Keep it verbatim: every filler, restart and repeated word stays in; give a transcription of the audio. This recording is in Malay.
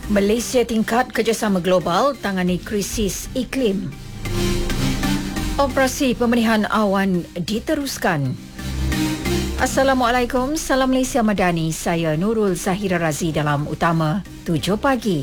Malaysia tingkat kerjasama global tangani krisis iklim. Operasi pemenihan awan diteruskan. Assalamualaikum, salam Malaysia Madani. Saya Nurul Zahira Razi dalam Utama tujuh pagi.